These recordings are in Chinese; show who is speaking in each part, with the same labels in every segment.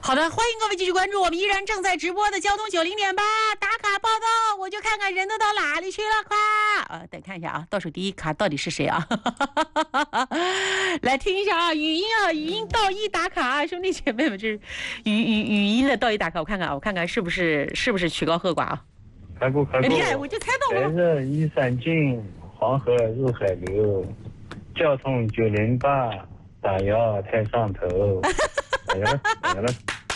Speaker 1: 好的，欢迎各位继续关注我们依然正在直播的交通90.8打卡报道。我就看看人都到哪里去了，快！等看一下啊，倒数第一卡到底是谁啊？来听一下啊，语音到一打卡啊，兄弟姐妹们，这是语音的到一打卡，我看看是不是曲高和寡啊？
Speaker 2: 开过。
Speaker 1: 厉害，我就猜到了。
Speaker 2: 白日依山尽，黄河入海流，交通908打摇太上头。打摇了。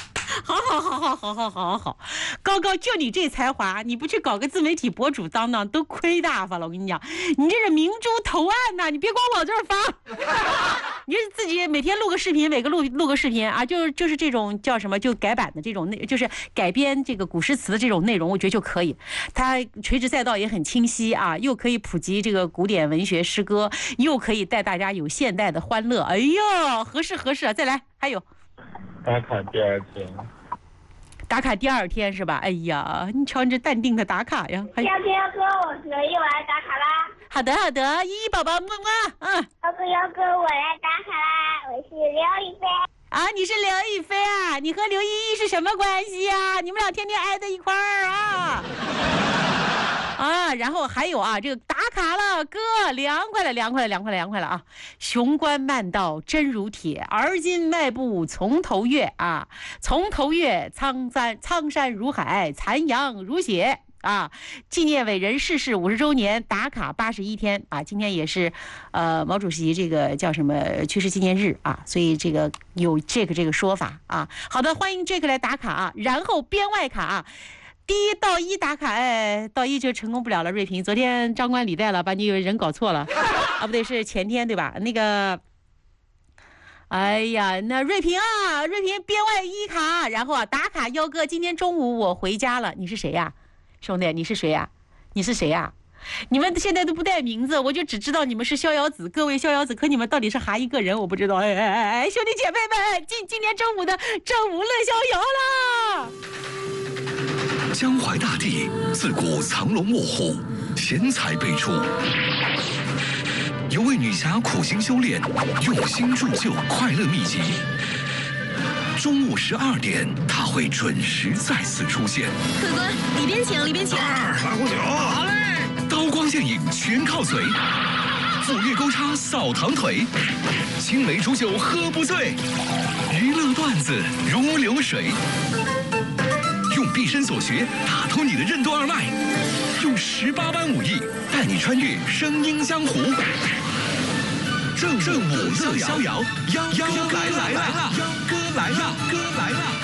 Speaker 1: 好，高高，就你这才华，你不去搞个自媒体博主当都亏大发了。我跟你讲，你这是明珠投案呐，你别光往这儿发，你自己每天录个视频，每个录个视频啊，就是这种叫什么，就改版的这种就是改编这个古诗词的这种内容，我觉得就可以。它垂直赛道也很清晰啊，又可以普及这个古典文学诗歌，又可以带大家有现代的欢乐。哎呦，合适啊！再来，还有。
Speaker 2: 打卡第二天。
Speaker 1: 打卡第二天是吧？哎呀，你瞧你这淡定的打卡呀！
Speaker 3: 要哥，我可以，我来打卡啦。
Speaker 1: 好的，依依宝宝，么么。
Speaker 3: 要哥，我来打卡啦。我是刘亦菲。
Speaker 1: 啊，你是刘亦菲啊？你和刘依依是什么关系呀？你们俩天天挨在一块儿啊？啊，然后还有啊，这个打卡了，哥，凉快了啊！雄关漫道真如铁，而今迈步从头越啊，从头越，苍山如海，残阳如血啊！纪念伟人逝世50周年，打卡81天啊！今天也是，毛主席这个叫什么去世纪念日啊，所以这个有这个说法啊。好的，欢迎这个来打卡啊，然后编外卡啊。第一到一打卡，到一就成功不了了。瑞平，昨天张冠李戴了，把你人搞错了啊，不对，是前天对吧？那个，哎呀，那瑞平编外一卡，然后打卡幺哥，今天中午我回家了，你是谁呀，兄弟？你是谁呀？你们现在都不带名字，我就只知道你们是逍遥子，各位逍遥子，可你们到底是哪一个人？我不知道。哎，兄弟姐妹们，今年中午的正午乐逍遥了。
Speaker 4: 江淮大地自古藏龙卧虎，贤才辈出。有位女侠苦心修炼，用心铸就快乐秘籍。中午12点，她会准时再次出现。
Speaker 5: 客官，里边请。
Speaker 4: 来壶酒。好嘞。刀光剑影全靠嘴，斧钺钩叉扫堂腿，青梅煮酒喝不醉，娱乐段子如流水。用毕生所学打通你的任督二脉，用18般武艺带你穿越声音江湖。正午乐逍遥，幺哥来了，